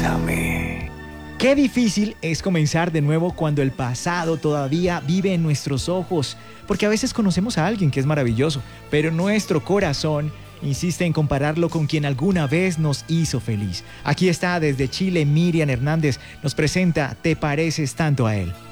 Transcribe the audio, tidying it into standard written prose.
Bésame. Qué difícil es comenzar de nuevo cuando el pasado todavía vive en nuestros ojos, porque a veces conocemos a alguien que es maravilloso, pero nuestro corazón insiste en compararlo con quien alguna vez nos hizo feliz. Aquí está desde Chile Miriam Hernández, nos presenta Te pareces tanto a él.